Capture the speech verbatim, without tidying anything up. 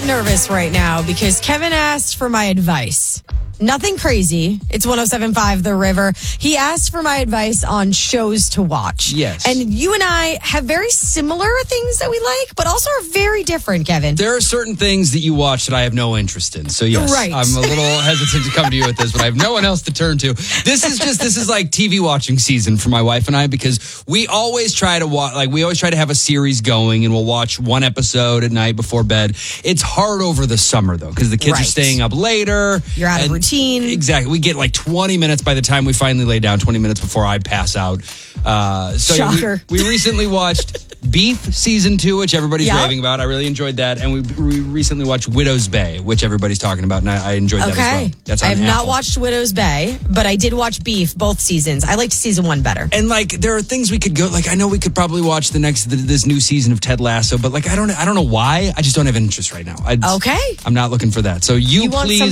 bit nervous right now because Kevin asked for my advice. Nothing crazy. It's one oh seven point five The River. He asked for my advice on shows to watch. Yes. And you and I have very similar things that we like, but also are very different, Kevin. There are certain things that you watch that I have no interest in. So, yes, Right. I'm a little hesitant to come to you with this, but I have no one else to turn to. This is just, this is like T V watching season for my wife and I because we always try to watch, like, we always try to have a series going and we'll watch one episode at night before bed. It's hard over the summer, though, because the kids Right. are staying up later. You're out of and- routine. Exactly. We get like twenty minutes by the time we finally lay down, twenty minutes before I pass out. Uh, so yeah, Shocker. we, we recently watched Beef season two, which everybody's Yep. raving about. I really enjoyed that. And we, we recently watched Widow's Bay, which everybody's talking about. And I, I enjoyed that Okay. as well. That's I on have not Apple. watched Widow's Bay, but I did watch Beef both seasons. I liked season one better. And like, there are things we could go. Like, I know we could probably watch the next the, this new season of Ted Lasso, but like, I don't, I don't know why. I just don't have interest right now. I, Okay. I'm not looking for that. So you, You want please.